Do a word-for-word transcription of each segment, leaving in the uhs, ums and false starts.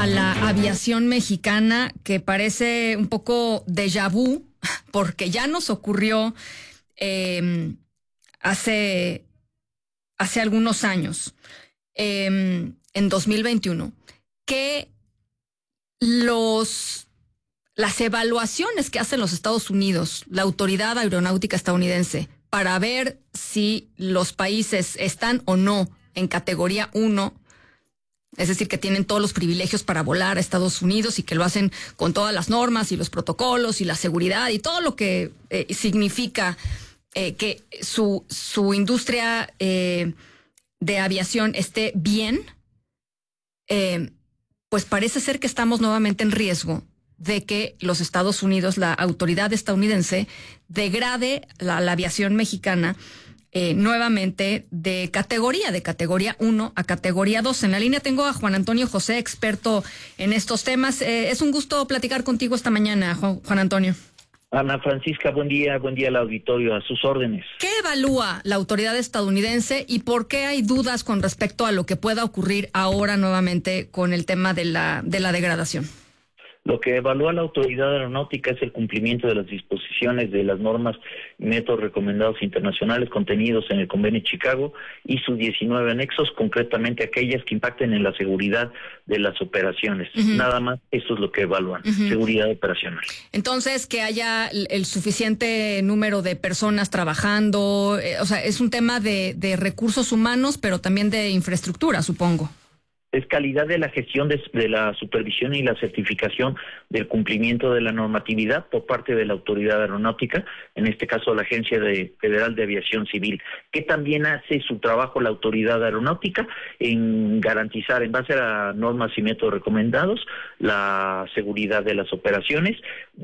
a la aviación mexicana, que parece un poco déjà vu, porque ya nos ocurrió eh, hace, hace algunos años, eh, en dos mil veintiuno, que los, las evaluaciones que hacen los Estados Unidos, la Autoridad Aeronáutica Estadounidense, para ver si los países están o no en categoría uno, es decir, que tienen todos los privilegios para volar a Estados Unidos y que lo hacen con todas las normas y los protocolos y la seguridad y todo lo que eh, significa eh, que su, su industria eh, de aviación esté bien, eh, pues parece ser que estamos nuevamente en riesgo de que los Estados Unidos, la autoridad estadounidense, degrade la, la aviación mexicana Eh, nuevamente de categoría, de categoría uno a categoría dos. En la línea tengo a Juan Antonio José, experto en estos temas. Eh, es un gusto platicar contigo esta mañana, Juan, Juan Antonio. Ana Francisca, buen día, buen día al auditorio, a sus órdenes. ¿Qué evalúa la autoridad estadounidense y por qué hay dudas con respecto a lo que pueda ocurrir ahora nuevamente con el tema de la, de la degradación? Lo que evalúa la autoridad aeronáutica es el cumplimiento de las disposiciones de las normas y métodos recomendados internacionales contenidos en el Convenio de Chicago y sus diecinueve anexos, concretamente aquellas que impacten en la seguridad de las operaciones. Uh-huh. Nada más, eso es lo que evalúan, uh-huh. Seguridad operacional. Entonces, que haya el, el suficiente número de personas trabajando, eh, o sea, es un tema de, de recursos humanos, pero también de infraestructura, supongo. Es calidad de la gestión de, de la supervisión y la certificación del cumplimiento de la normatividad por parte de la autoridad aeronáutica, en este caso la Agencia de, Federal de Aviación Civil, que también hace su trabajo la autoridad aeronáutica en garantizar, en base a normas y métodos recomendados, la seguridad de las operaciones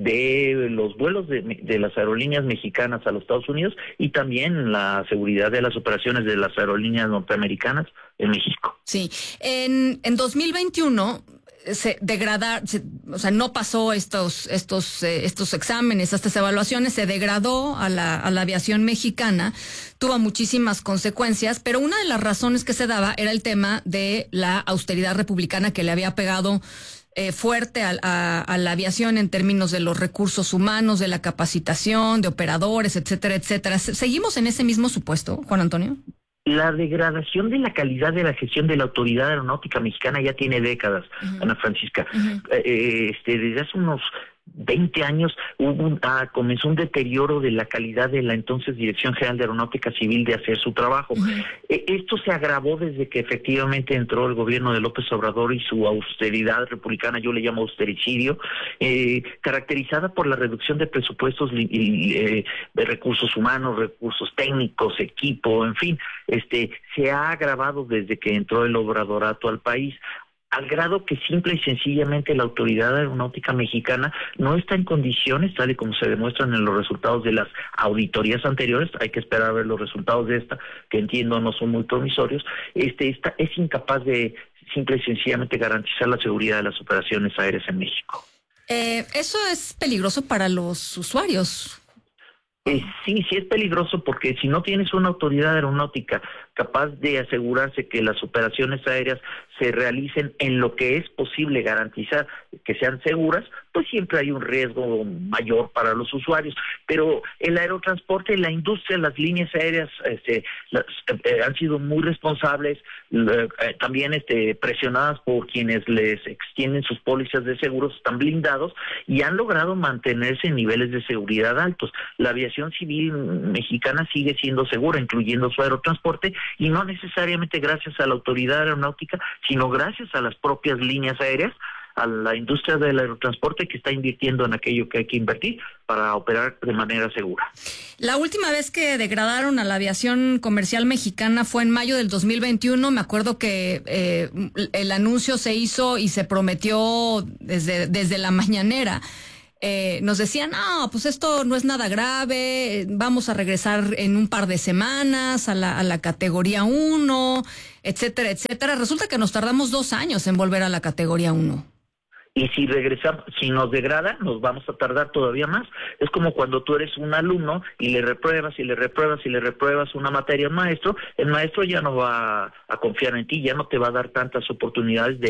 de los vuelos de, de las aerolíneas mexicanas a los Estados Unidos y también la seguridad de las operaciones de las aerolíneas norteamericanas en México. Sí, en, en dos mil veintiuno se degradar, se, o sea, no pasó estos estos eh, estos exámenes, estas evaluaciones, se degradó a la a la aviación mexicana, tuvo muchísimas consecuencias, pero una de las razones que se daba era el tema de la austeridad republicana que le había pegado eh, fuerte a, a, a la aviación en términos de los recursos humanos, de la capacitación, de operadores, etcétera, etcétera. ¿Seguimos en ese mismo supuesto, Juan Antonio? La degradación de la calidad de la gestión de la autoridad aeronáutica mexicana ya tiene décadas, uh-huh. Ana Francisca. Uh-huh. Eh, este, desde hace unos veinte años hubo un, ah, comenzó un deterioro de la calidad de la entonces Dirección General de Aeronáutica Civil de hacer su trabajo. Uh-huh. Eh, esto se agravó desde que efectivamente entró el gobierno de López Obrador y su austeridad republicana, yo le llamo austericidio, eh, caracterizada por la reducción de presupuestos y, y, eh, de recursos humanos, recursos técnicos, equipo, en fin, este se ha agravado desde que entró el obradorato al país, al grado que simple y sencillamente la autoridad aeronáutica mexicana no está en condiciones, tal y como se demuestran en los resultados de las auditorías anteriores, hay que esperar a ver los resultados de esta, que entiendo no son muy promisorios, este esta, es incapaz de simple y sencillamente garantizar la seguridad de las operaciones aéreas en México. Eh, ¿Eso es peligroso para los usuarios? Eh, sí, sí es peligroso porque si no tienes una autoridad aeronáutica capaz de asegurarse que las operaciones aéreas se realicen en lo que es posible garantizar que sean seguras, pues siempre hay un riesgo mayor para los usuarios. Pero el aerotransporte, la industria, las líneas aéreas este, las, eh, han sido muy responsables, eh, también este, presionadas por quienes les extienden sus pólizas de seguros, están blindados y han logrado mantenerse en niveles de seguridad altos. La aviación civil mexicana sigue siendo segura, incluyendo su aerotransporte, y no necesariamente gracias a la autoridad aeronáutica, sino gracias a las propias líneas aéreas, a la industria del aerotransporte que está invirtiendo en aquello que hay que invertir para operar de manera segura. La última vez que degradaron a la aviación comercial mexicana fue en mayo del dos mil veintiuno. Me acuerdo que eh, el anuncio se hizo y se prometió desde, desde la mañanera. Eh, nos decían, no, pues esto no es nada grave, vamos a regresar en un par de semanas a la, a la categoría uno, etcétera, etcétera. Resulta que nos tardamos dos años en volver a la categoría uno. Y si regresamos, si nos degrada, nos vamos a tardar todavía más. Es como cuando tú eres un alumno y le repruebas y le repruebas y le repruebas una materia al maestro, el maestro ya no va a confiar en ti, ya no te va a dar tantas oportunidades de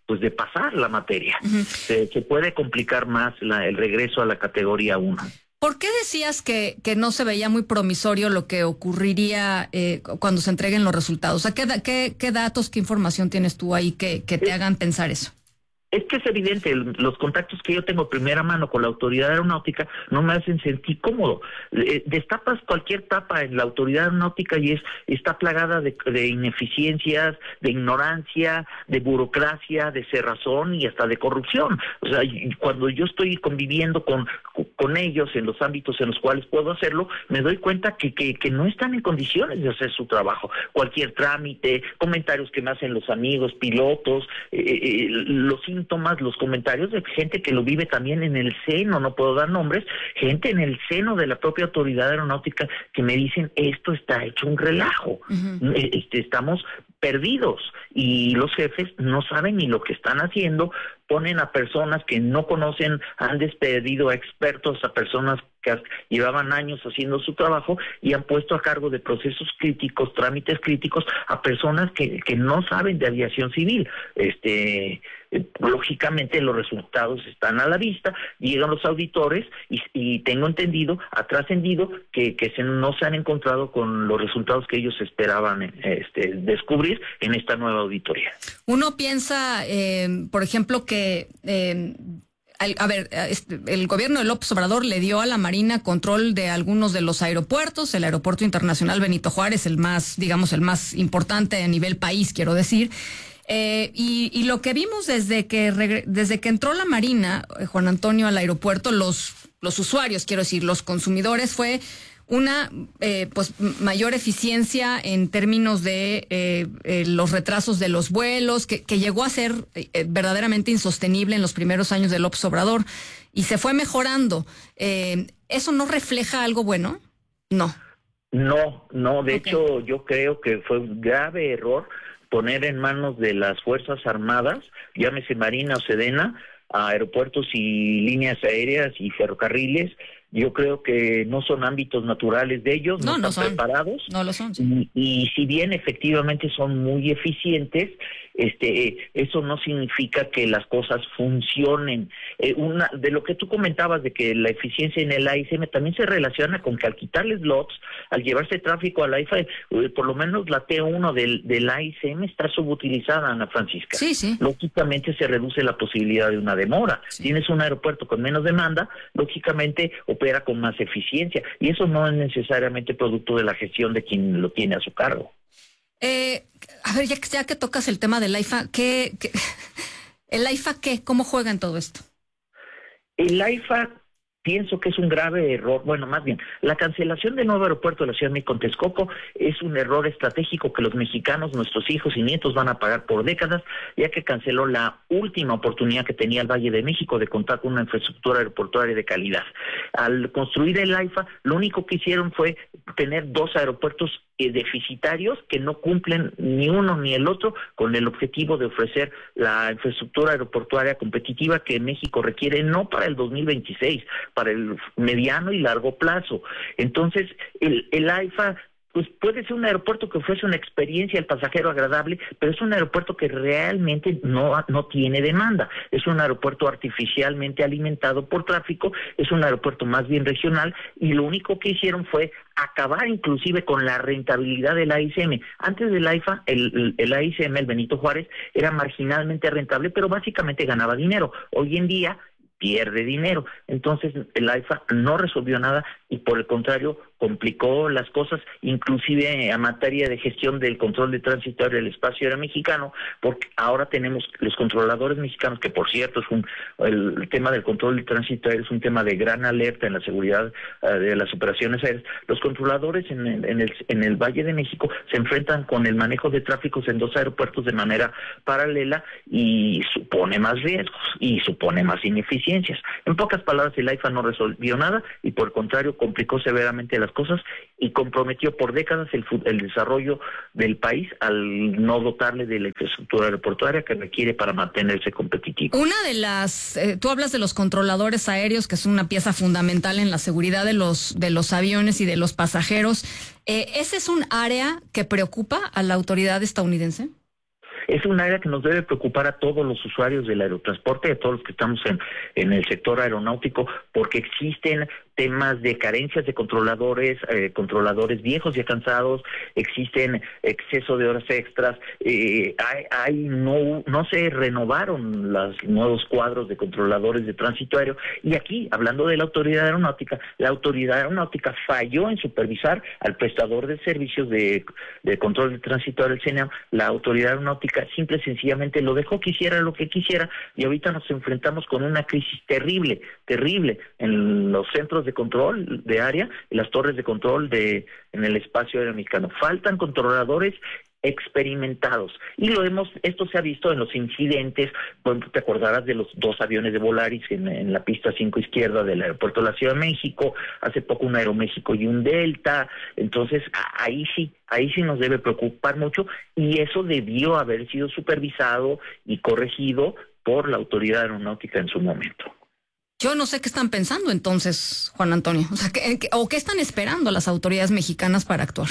pues de pasar la materia. Uh-huh. Se, se puede complicar más la, el regreso a la categoría uno. ¿Por qué decías que, que no se veía muy promisorio lo que ocurriría eh, cuando se entreguen los resultados? O sea, ¿qué, qué, qué datos, qué información tienes tú ahí que, que te es, hagan pensar eso? Es que es evidente, los contactos que yo tengo primera mano con la autoridad aeronáutica no me hacen sentir cómodo. Eh, destapas cualquier tapa en la autoridad aeronáutica y es está plagada de, de ineficiencias, de ignorancia, de burocracia, de cerrazón y hasta de corrupción. O sea, cuando yo estoy conviviendo con, con ellos en los ámbitos en los cuales puedo hacerlo, me doy cuenta que, que, que no están en condiciones de hacer su trabajo. Cualquier trámite, comentarios que me hacen los amigos, pilotos, eh, eh, los síntomas, los comentarios de gente que lo vive también en el seno, no puedo dar nombres, gente en el seno de la propia autoridad aeronáutica que me dicen esto está hecho un relajo, uh-huh. este, estamos perdidos y los jefes no saben ni lo que están haciendo, ponen a personas que no conocen, han despedido a expertos, a personas que llevaban años haciendo su trabajo y han puesto a cargo de procesos críticos, trámites críticos a personas que, que no saben de aviación civil. Este, lógicamente los resultados están a la vista, llegan los auditores y, y tengo entendido, ha trascendido que, que se, no se han encontrado con los resultados que ellos esperaban este, descubrir en esta nueva auditoría. Uno piensa, eh, por ejemplo, que eh, al, a ver, este, el gobierno de López Obrador le dio a la Marina control de algunos de los aeropuertos, el Aeropuerto Internacional Benito Juárez, el más, digamos, el más importante a nivel país, quiero decir. Eh, y, y lo que vimos desde que regre- desde que entró la Marina, eh, Juan Antonio, al aeropuerto, los los usuarios, quiero decir, los consumidores, fue una eh, pues mayor eficiencia en términos de eh, eh, los retrasos de los vuelos, que, que llegó a ser eh, verdaderamente insostenible en los primeros años de López Obrador y se fue mejorando. Eh, ¿Eso no refleja algo bueno? No. No, no, de Okay. hecho yo creo que fue un grave error poner en manos de las Fuerzas Armadas, llámese Marina o Sedena, a aeropuertos y líneas aéreas y ferrocarriles. Yo creo que no son ámbitos naturales de ellos, no, no, no están son. preparados. No lo son. Sí. Y, y si bien efectivamente son muy eficientes, este, eso no significa que las cosas funcionen. Eh, una de lo que tú comentabas de que la eficiencia en el A I C M también se relaciona con que al quitarle slots, al llevarse tráfico a la I F A, eh, por lo menos la T uno del, del A I C M está subutilizada, Ana Francisca. Sí, sí. Lógicamente se reduce la posibilidad de una demora. Sí. Tienes un aeropuerto con menos demanda, lógicamente opera con más eficiencia y eso no es necesariamente producto de la gestión de quien lo tiene a su cargo. Eh, a ver, ya que, ya que tocas el tema del AIFA, ¿qué, qué, ¿el AIFA qué? ¿Cómo juega en todo esto? El AIFA pienso que es un grave error, bueno, más bien, la cancelación del nuevo aeropuerto de la Ciudad de México en Texcoco es un error estratégico que los mexicanos, nuestros hijos y nietos van a pagar por décadas, ya que canceló la última oportunidad que tenía el Valle de México de contar con una infraestructura aeroportuaria de calidad. Al construir el AIFA, lo único que hicieron fue tener dos aeropuertos deficitarios que no cumplen ni uno ni el otro con el objetivo de ofrecer la infraestructura aeroportuaria competitiva que México requiere, no para el dos mil veintiséis, para el mediano y largo plazo. Entonces, el, el AIFA pues puede ser un aeropuerto que ofrece una experiencia al pasajero agradable, pero es un aeropuerto que realmente no, no tiene demanda. Es un aeropuerto artificialmente alimentado por tráfico, es un aeropuerto más bien regional y lo único que hicieron fue acabar inclusive con la rentabilidad del A I C M. Antes del AIFA, el, el, el A I C M, el Benito Juárez, era marginalmente rentable, pero básicamente ganaba dinero. Hoy en día pierde dinero. Entonces el AIFA no resolvió nada y por el contrario complicó las cosas, inclusive a materia de gestión del control de tránsito aéreo del espacio aéreo mexicano, porque ahora tenemos los controladores mexicanos, que por cierto es un el, el tema del control de tránsito aéreo es un tema de gran alerta en la seguridad uh, de las operaciones aéreas. Los controladores en el, en el en el Valle de México se enfrentan con el manejo de tráficos en dos aeropuertos de manera paralela y supone más riesgos y supone más ineficiencias. En pocas palabras, el AIFA no resolvió nada y por el contrario complicó severamente las cosas y comprometió por décadas el, el desarrollo del país al no dotarle de la infraestructura aeroportuaria que requiere para mantenerse competitivo. Una de las, eh, tú hablas de los controladores aéreos, que es una pieza fundamental en la seguridad de los de los aviones y de los pasajeros. Eh, ¿Ese es un área que preocupa a la autoridad estadounidense? Es un área que nos debe preocupar a todos los usuarios del aerotransporte, a todos los que estamos en, en el sector aeronáutico, porque existen temas de carencias de controladores, eh, controladores viejos y cansados, existen exceso de horas extras, eh, hay, hay no no se renovaron los nuevos cuadros de controladores de tránsito aéreo, y aquí, hablando de la autoridad aeronáutica, la autoridad aeronáutica falló en supervisar al prestador de servicios de, de control de tránsito aéreo, el CENEAM. La autoridad aeronáutica simple y sencillamente lo dejó que hiciera lo que quisiera, y ahorita nos enfrentamos con una crisis terrible, terrible en los centros de control de área, en las torres de control de en el espacio aéreo mexicano. Faltan controladores experimentados, y lo hemos esto se ha visto en los incidentes. Bueno, te acordarás de los dos aviones de Volaris en, en la pista cinco izquierda del aeropuerto de la Ciudad de México, hace poco un Aeroméxico y un Delta. Entonces ahí sí ahí sí nos debe preocupar mucho, y eso debió haber sido supervisado y corregido por la autoridad aeronáutica en su momento. Yo no sé qué están pensando entonces, Juan Antonio, o sea, ¿qué, qué, o qué están esperando las autoridades mexicanas para actuar?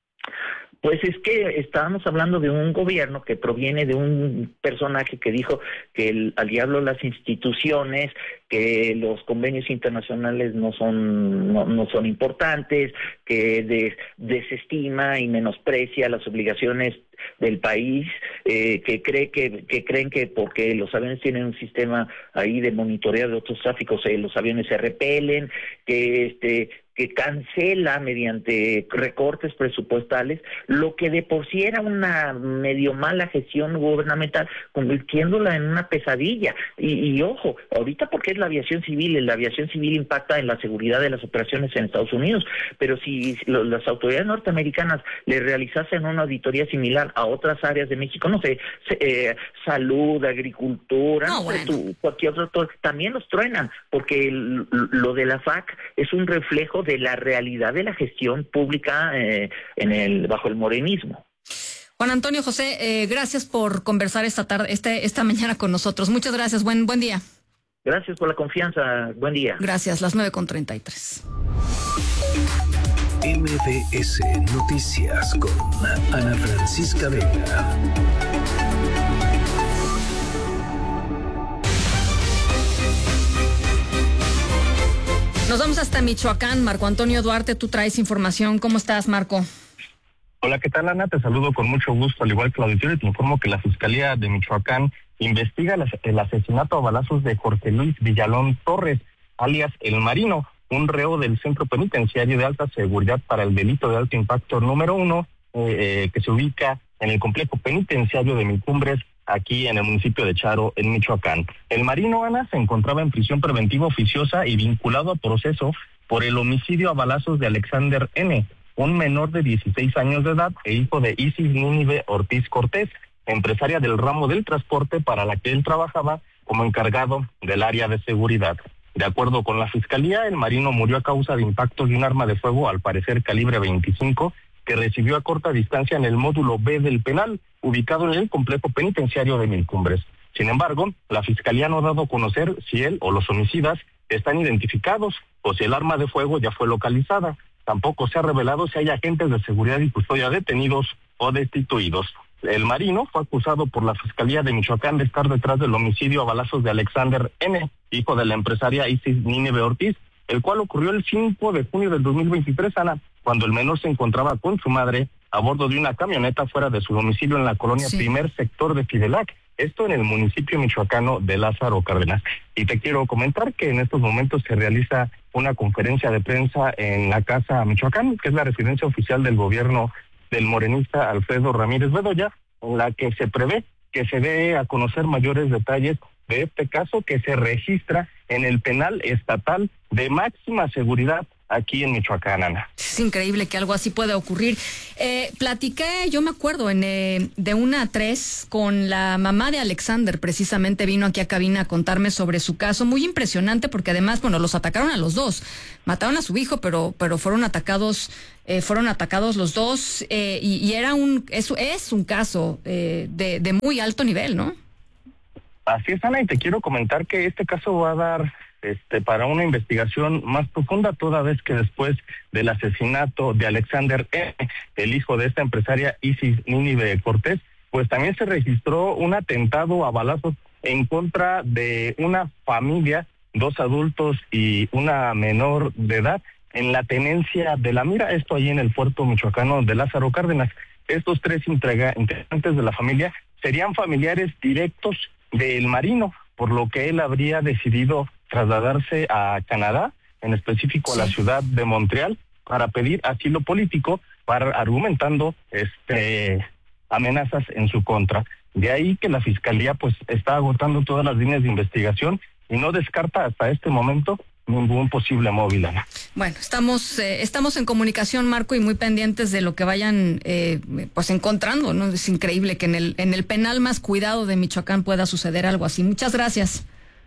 Pues es que estábamos hablando de un gobierno que proviene de un personaje que dijo que el, al diablo las instituciones, que los convenios internacionales no son no, no son importantes, que des, desestima y menosprecia las obligaciones del país, eh, que cree que, que creen que porque los aviones tienen un sistema ahí de monitoreo de otros tráficos, eh, los aviones se repelen, que este que cancela mediante recortes presupuestales lo que de por sí era una medio mala gestión gubernamental, convirtiéndola en una pesadilla. Y, y ojo, ahorita porque es la aviación civil, la aviación civil impacta en la seguridad de las operaciones en Estados Unidos, pero si lo, las autoridades norteamericanas le realizasen una auditoría similar a otras áreas de México, no sé, eh, salud, agricultura, no, no bueno. sé, tú, cualquier otro, también los truenan, porque el, lo de la F A C es un reflejo de la realidad de la gestión pública eh, en el bajo el morenismo. Juan Antonio José, eh, gracias por conversar esta tarde, este, esta mañana con nosotros. Muchas gracias, buen buen día. Gracias por la confianza, buen día. Gracias, las nueve con treinta y tres. M B S Noticias con Ana Francisca Vega. Nos vamos hasta Michoacán. Marco Antonio Duarte, tú traes información. ¿Cómo estás, Marco? Hola, ¿qué tal, Ana? Te saludo con mucho gusto, al igual que la auditorio, y te informo que la Fiscalía de Michoacán investiga el asesinato a balazos de Jorge Luis Villalón Torres, alias El Marino, un reo del Centro Penitenciario de Alta Seguridad para el Delito de Alto Impacto número uno, eh, eh, que se ubica en el complejo penitenciario de Milcumbres, aquí en el municipio de Charo, en Michoacán. El Marino, Ana, se encontraba en prisión preventiva oficiosa y vinculado a proceso por el homicidio a balazos de Alexander N., un menor de dieciséis años de edad e hijo de Isis Nínive Ortiz Cortés, empresaria del ramo del transporte para la que él trabajaba como encargado del área de seguridad. De acuerdo con la Fiscalía, el Marino murió a causa de impactos de un arma de fuego, al parecer calibre veinticinco, que recibió a corta distancia en el módulo B del penal, ubicado en el complejo penitenciario de Milcumbres. Sin embargo, la Fiscalía no ha dado a conocer si él o los homicidas están identificados o si el arma de fuego ya fue localizada. Tampoco se ha revelado si hay agentes de seguridad y custodia detenidos o destituidos. El Marino fue acusado por la Fiscalía de Michoacán de estar detrás del homicidio a balazos de Alexander N., hijo de la empresaria Isis Nínive Ortiz, el cual ocurrió el cinco de junio del dos mil veintitrés, Ana, cuando el menor se encontraba con su madre a bordo de una camioneta fuera de su domicilio en la colonia sí. Primer Sector de Fidelac, esto en el municipio michoacano de Lázaro Cárdenas. Y te quiero comentar que en estos momentos se realiza una conferencia de prensa en la Casa Michoacán, que es la residencia oficial del gobierno del morenista Alfredo Ramírez Bedoya, en la que se prevé que se dé a conocer mayores detalles de este caso que se registra en el penal estatal de máxima seguridad aquí en Michoacán, Ana. Es increíble que algo así pueda ocurrir. Eh, platiqué, yo me acuerdo, en eh, de una a tres con la mamá de Alexander, precisamente vino aquí a cabina a contarme sobre su caso, muy impresionante porque además, bueno, los atacaron a los dos, mataron a su hijo, pero pero fueron atacados, eh, fueron atacados los dos, eh, y, y era un, es, es un caso eh, de, de muy alto nivel, ¿no? Así es, Ana, y te quiero comentar que este caso va a dar este para una investigación más profunda, toda vez que después del asesinato de Alexander N., el hijo de esta empresaria Isis Nínive Cortés, pues también se registró un atentado a balazos en contra de una familia, dos adultos y una menor de edad, en la tenencia de La Mira, esto ahí en el puerto michoacano de Lázaro Cárdenas. Estos tres integra- integrantes de la familia serían familiares directos del marino, por lo que él habría decidido trasladarse a Canadá, en específico a la ciudad de Montreal, para pedir asilo político, para argumentando este amenazas en su contra. De ahí que la fiscalía pues está agotando todas las líneas de investigación y no descarta hasta este momento ningún posible móvil, Ana. Bueno, estamos eh, estamos en comunicación, Marco, y muy pendientes de lo que vayan eh, pues encontrando, ¿no? Es increíble que en el en el penal más cuidado de Michoacán pueda suceder algo así. Muchas gracias.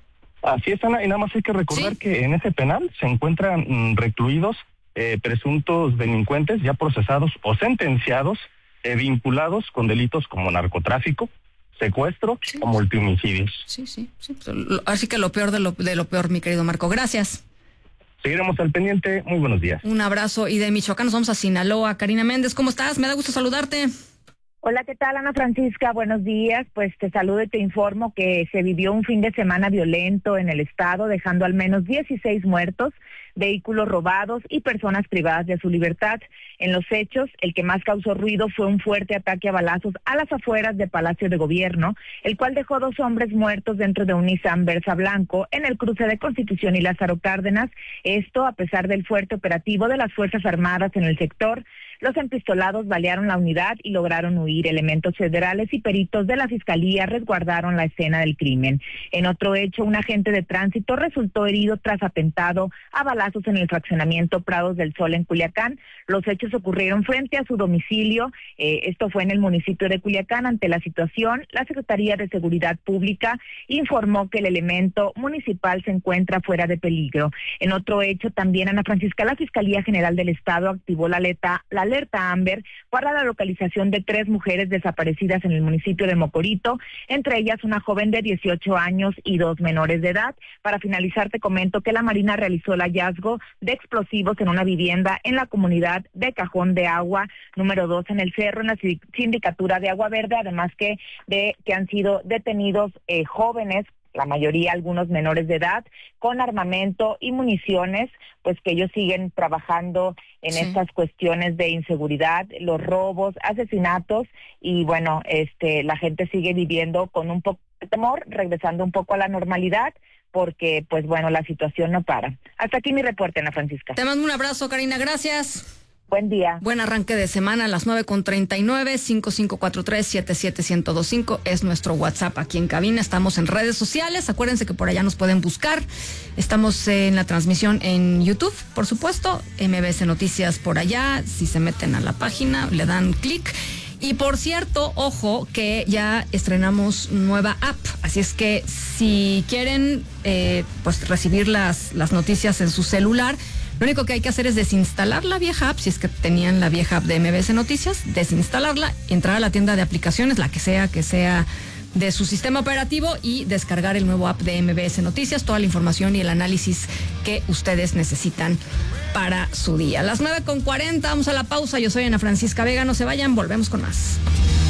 Así es, Ana, y nada más hay que recordar ¿Sí? que en ese penal se encuentran mm, recluidos eh, presuntos delincuentes ya procesados o sentenciados eh, vinculados con delitos como narcotráfico, secuestro sí. o multihomicidios. Sí, sí, sí. Así que lo peor de lo, de lo peor, mi querido Marco. Gracias. Seguiremos al pendiente. Muy buenos días. Un abrazo. Y de Michoacán nos vamos a Sinaloa. Karina Méndez, ¿cómo estás? Me da gusto saludarte. Hola, ¿qué tal, Ana Francisca? Buenos días. Pues te saludo y te informo que se vivió un fin de semana violento en el estado, dejando al menos dieciséis muertos, vehículos robados y personas privadas de su libertad. En los hechos, el que más causó ruido fue un fuerte ataque a balazos a las afueras de Palacio de Gobierno, el cual dejó dos hombres muertos dentro de un Nissan Versa blanco en el cruce de Constitución y Lázaro Cárdenas. Esto a pesar del fuerte operativo de las Fuerzas Armadas en el sector. Los empistolados balearon la unidad y lograron huir. Elementos federales y peritos de la Fiscalía resguardaron la escena del crimen. En otro hecho, un agente de tránsito resultó herido tras atentado a balazos en el fraccionamiento Prados del Sol en Culiacán. Los hechos ocurrieron frente a su domicilio. Eh, esto fue en el municipio de Culiacán. Ante la situación, la Secretaría de Seguridad Pública informó que el elemento municipal se encuentra fuera de peligro. En otro hecho, también, Ana Francisca, la Fiscalía General del Estado activó la alerta, la alerta Amber para la localización de tres mujeres desaparecidas en el municipio de Mocorito, entre ellas una joven de dieciocho años y dos menores de edad. Para finalizar, te comento que la Marina realizó el hallazgo de explosivos en una vivienda en la comunidad de Cajón de Agua, número dos en el Cerro, en la sindicatura de Agua Verde, además que de que han sido detenidos eh, jóvenes, la mayoría algunos menores de edad, con armamento y municiones, pues que ellos siguen trabajando en sí. estas cuestiones de inseguridad, los robos, asesinatos, y bueno, este la gente sigue viviendo con un poco de temor, regresando un poco a la normalidad, porque pues bueno, la situación no para. Hasta aquí mi reporte, Ana Francisca. Te mando un abrazo, Karina, gracias. Buen día. Buen arranque de semana a las nueve con treinta y nueve, cinco cinco cuatro tres, siete siete uno cero dos cinco es nuestro WhatsApp aquí en cabina. Estamos en redes sociales, acuérdense que por allá nos pueden buscar. Estamos en la transmisión en YouTube, por supuesto, M B S Noticias por allá. Si se meten a la página, le dan clic. Y por cierto, ojo, que ya estrenamos nueva app, así es que si quieren eh, pues recibir las, las noticias en su celular, lo único que hay que hacer es desinstalar la vieja app, si es que tenían la vieja app de M B S Noticias, desinstalarla, entrar a la tienda de aplicaciones, la que sea, que sea de su sistema operativo, y descargar el nuevo app de M B S Noticias, toda la información y el análisis que ustedes necesitan para su día. A las nueve con cuarenta, vamos a la pausa. Yo soy Ana Francisca Vega, no se vayan, volvemos con más.